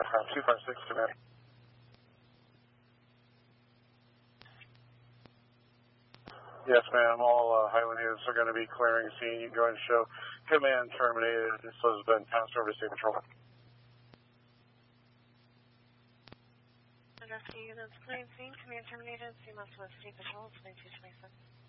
256 command. Yes, ma'am. All highway units are going to be clearing scene. You can go ahead and show command terminated. This has been passed over to State Patrol. Rescue units clearing scene. Command terminated. CMS with State Patrol. 2226.